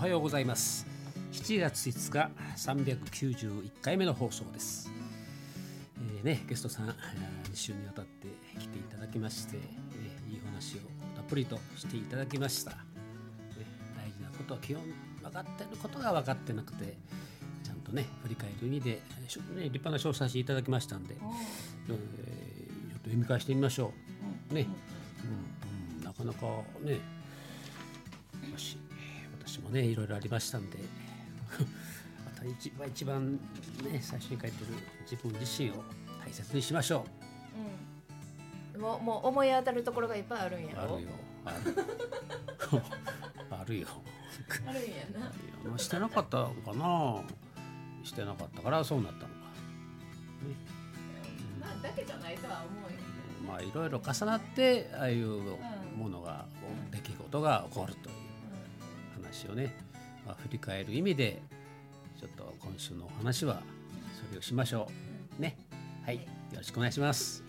はようございます。7月5日391回目の放送です。ゲストさん2週にわたって来ていただきまして、いい話をたっぷりとしていただきました。大事なことは基本分かっていることが分かってなくて、ちゃんとね振り返る意味で、立派な賞をさせていただきましたんで、ちょっと読み返してみましょう。なかなかね、私もねいろいろありましたんでまた一番ね最初に書いてる自分自身を大切にしましょう。もう思い当たるところがいっぱいあるんやろ。 あるよあるよあるんやな。 してなかったのかな。してなかったからそうなったのか、 だけじゃないとは思うよ。 いろいろ重なってああいうものが、出来事が起こるという話をね、振り返る意味でちょっと今週のお話はそれをしましょうね。はい、よろしくお願いします。